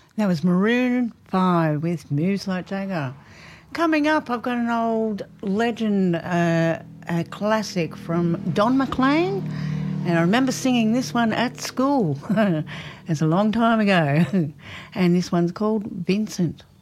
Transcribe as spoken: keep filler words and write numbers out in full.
That was Maroon five with Moves Like Jagger. Coming up, I've got an old legend, uh, a classic from Don McLean, and I remember singing this one at school. It's a long time ago. And this one's called Vincent.